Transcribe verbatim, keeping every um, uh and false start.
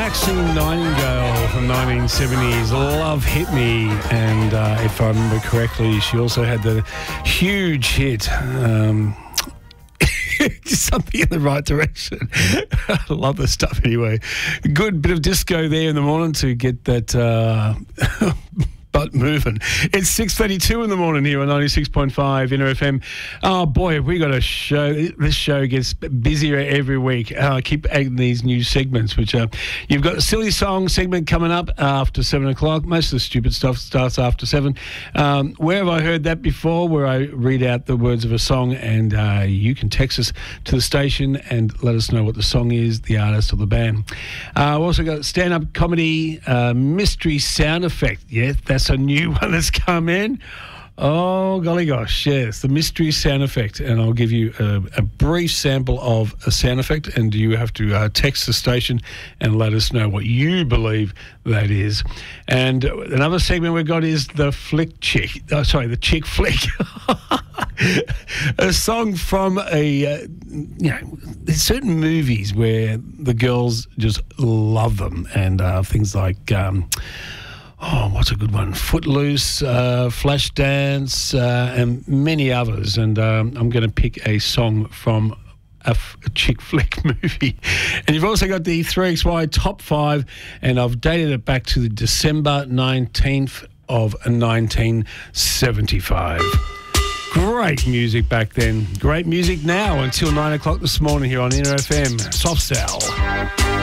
Maxine Nightingale from nineteen seventies, Love Hit Me. And uh, if I remember correctly, she also had the huge hit, um, Something in the Right Direction. I love this stuff anyway. Good bit of disco there in the morning to get that uh, butt moving. It's six thirty-two in the morning here on ninety-six point five Inter F M. Oh boy, have we got a show. This show gets busier every week. Uh, I keep adding these new segments, which uh, you've got a silly song segment coming up after seven o'clock. Most of the stupid stuff starts after seven. Um, where have I heard that before? Where I read out the words of a song and uh, you can text us to the station and let us know what the song is, the artist or the band. Uh, I've also got stand-up comedy, uh, mystery sound effect. Yeah, that's a new one that's come in. Oh, golly gosh, yes, the mystery sound effect. And I'll give you a, a brief sample of a sound effect, and you have to uh, text the station and let us know what you believe that is. And another segment we've got is the flick chick. Oh, sorry, the chick flick. A song from a, uh, you know, there's certain movies where the girls just love them, and uh, things like... Um, Oh, what's a good one? Footloose, uh, Flashdance, uh, and many others. And um, I'm going to pick a song from a, f- a chick flick movie. And you've also got the three X Y Top five, and I've dated it back to the December nineteenth of nineteen seventy-five. Great music back then. Great music now until nine o'clock this morning here on Inter F M. Soft Cell.